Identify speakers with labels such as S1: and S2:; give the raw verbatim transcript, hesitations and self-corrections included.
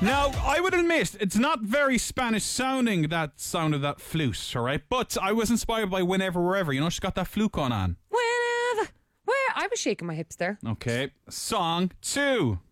S1: Now, I would admit, it's not very Spanish sounding, that sound of that flute, alright? But I was inspired by Whenever, Wherever. You know, she's got that flute going on.
S2: Whenever, where? I was shaking my hips there.
S1: Okay, song two.